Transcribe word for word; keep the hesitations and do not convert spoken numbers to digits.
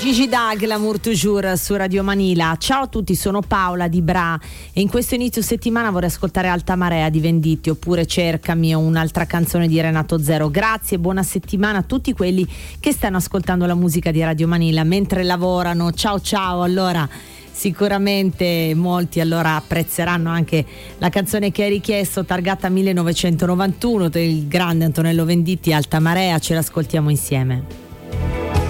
Gigi Dag, L'amour toujours su Radio Manila. Ciao a tutti, sono Paola di Bra e in questo inizio settimana vorrei ascoltare Alta Marea di Venditti oppure Cercami, un'altra canzone di Renato Zero. Grazie e buona settimana a tutti quelli che stanno ascoltando la musica di Radio Manila mentre lavorano. Ciao ciao, allora sicuramente molti allora apprezzeranno anche la canzone che hai richiesto, targata millenovecentonovantuno del grande Antonello Venditti, Alta Marea. Ce l'ascoltiamo insieme.